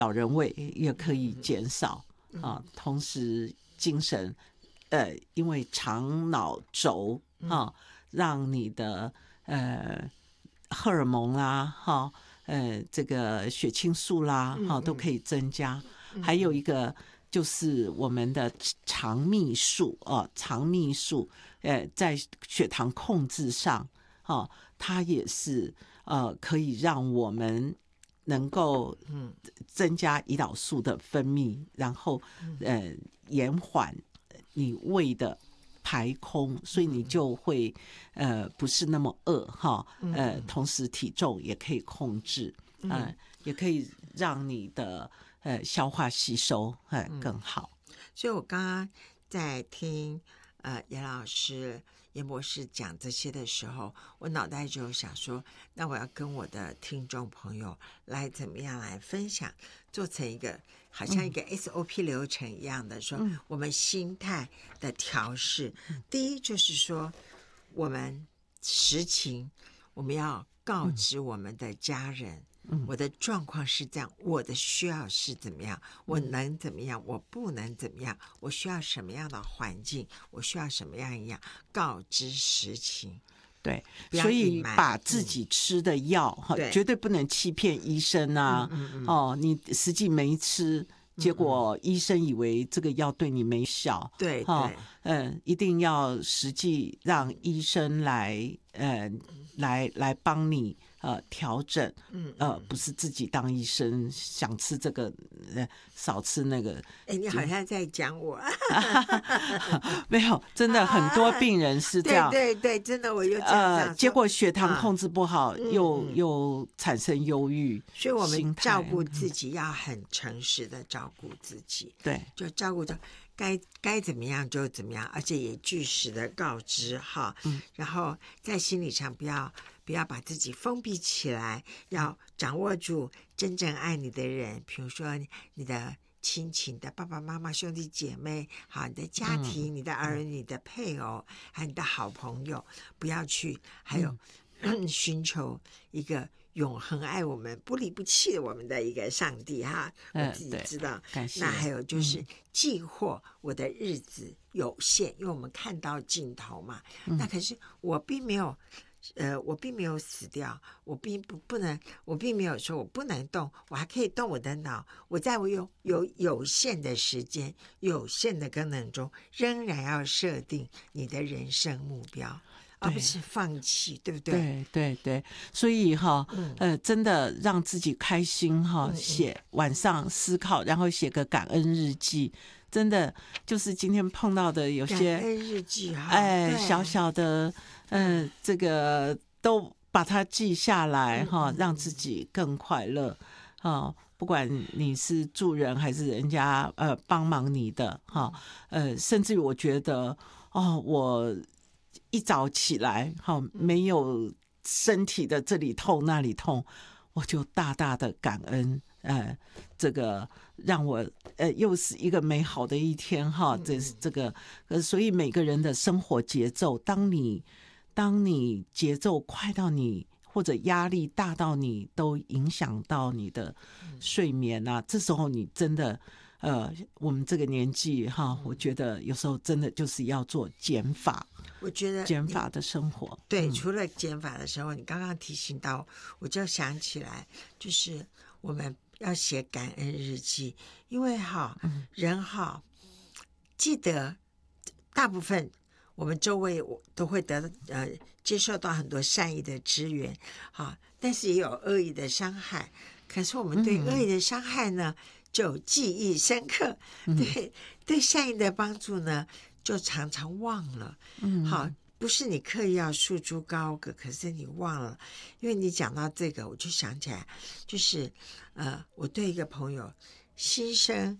老人味也可以减少啊，同时精神因为肠脑轴让你的荷尔蒙啦这个血清素啦都可以增加，还有一个就是我们的肠泌素肠泌素在血糖控制上它也是可以让我们能够增加胰岛素的分泌，然后延缓你胃的排空，所以你就会不是那么饿同时体重也可以控制也可以让你的消化吸收更好。 所以我刚刚在听严老师严博士讲这些的时候，我脑袋就想说，那我要跟我的听众朋友来怎么样来分享，做成一个好像一个 SOP 流程一样的说我们心态的调试。第一就是说我们实情我们要告知我们的家人我的状况是这样，我的需要是怎么样，我能怎么样，我不能怎么样，我需要什么样的环境，我需要什么样一样，告知实情。 对，所以把自己吃的药绝对不能欺骗医生啊你实际没吃，结果医生以为这个药对你没效， 对一定要实际让医生来帮你调整，不是自己当医生想吃这个少吃那个。 你好像在讲我没有，真的很多病人是这样， 对，真的我就这样结果血糖控制不好，又产生忧郁， 所以我们照顾自己要很诚实的照顾自己， 对， 就照顾着该怎么样就怎么样，而且也据实的告知然后在心理上不要把自己封闭起来，要掌握住真正爱你的人，比如说你的亲情的爸爸妈妈兄弟姐妹你的家庭你的儿女你的配偶还有你的好朋友，不要去还有寻求一个永恒爱我们不离不弃我们的一个上帝我自己知道那还有就是计获我的日子有限，因为我们看到尽头嘛那可是我并没有死掉，我并没有说我不能动，我还可以动我的脑，我在我有限的时间有限的功能中仍然要设定你的人生目标，而不是放弃，对不对？ 对，所以真的让自己开心写晚上思考，然后写个感恩日记，真的就是今天碰到的有些感恩日记小小的这个都把它记下来让自己更快乐不管你是助人还是人家帮忙你的甚至于我觉得我一早起来没有身体的这里痛那里痛，我就大大的感恩这个让我又是一个美好的一天这个所以每个人的生活节奏，当你节奏快到你或者压力大到你都影响到你的睡眠这时候你真的我们这个年纪我觉得有时候真的就是要做减法， 我觉得减法的生活。 对，除了减法的时候你刚刚提醒到我就想起来，就是我们要写感恩日记，因为人记得大部分我们周围都会接受到很多善意的支援但是也有恶意的伤害，可是我们对恶意的伤害呢就记忆深刻对善意的帮助呢就常常忘了不是你刻意要束之高阁，可是你忘了。因为你讲到这个我就想起来，就是我对一个朋友心生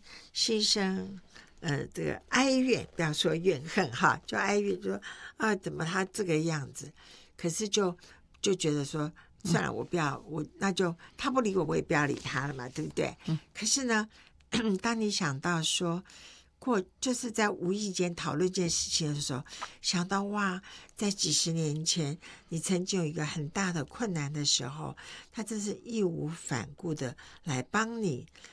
这个哀怨，不要说怨恨就哀怨，就说怎么他这个样子，可是就觉得说算了，我不要，那就他不理我，我也不要理他了嘛，对不对？可是呢当你想到说就是在无意间讨论这件事情的时候，想到哇，在几十年前你曾经有一个很大的困难的时候，他真是义无反顾的来帮你，